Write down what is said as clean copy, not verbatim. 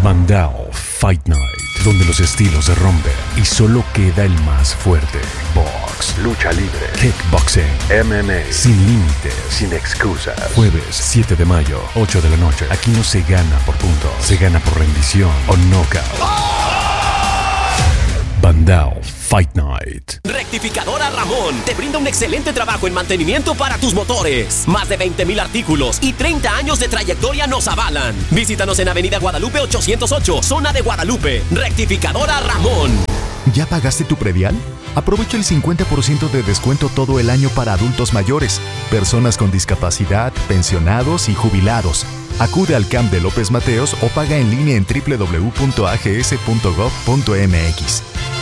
Bandao Fight Night, donde los estilos se rompen y solo queda el más fuerte. Box, lucha libre, kickboxing, MMA, sin límites, sin excusas. Jueves 7 de mayo, 8 de la noche. Aquí no se gana por puntos, se gana por rendición o knockout. Bandao Fight Night. Rectificadora Ramón te brinda un excelente trabajo en mantenimiento para tus motores. Más de 20,000 artículos y 30 años de trayectoria nos avalan. Visítanos en Avenida Guadalupe 808, zona de Guadalupe. Rectificadora Ramón. ¿Ya pagaste tu predial? Aprovecha el 50% de descuento todo el año para adultos mayores, personas con discapacidad, pensionados y jubilados. Acude al CAMP de López Mateos o paga en línea en www.ags.gov.mx.